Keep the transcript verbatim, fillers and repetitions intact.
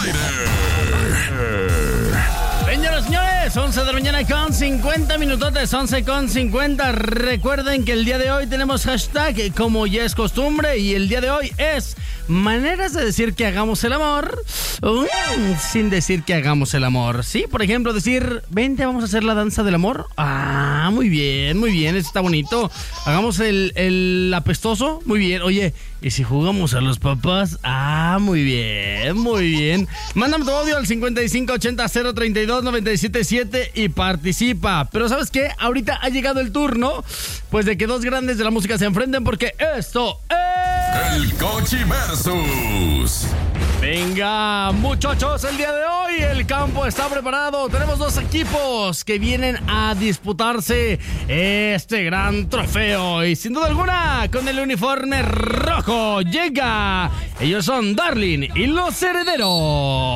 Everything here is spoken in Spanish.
aire. Señoras, señores, once de la mañana con cincuenta minutotes, once con cincuenta. Recuerden que el día de hoy tenemos hashtag como ya es costumbre y el día de hoy es maneras de decir que hagamos el amor um, sin decir que hagamos el amor. Sí, por ejemplo, decir, vente, vamos a hacer la danza del amor. Ah, muy bien, muy bien, eso está bonito. Hagamos el, el apestoso, muy bien. Oye, ¿y si jugamos a los papás? Ah, muy bien, muy bien. Mándame tu audio al cincuenta y cinco ochenta cero treinta y dos noventa y siete siete y participa. Pero ¿sabes qué? Ahorita ha llegado el turno, pues, de que dos grandes de la música se enfrenten, porque esto es... El Cochi Versus. Venga, muchachos, el día de hoy el campo está preparado. Tenemos dos equipos que vienen a disputarse este gran trofeo. Y sin duda alguna, con el uniforme rojo llega. Ellos son Darling y los Herederos.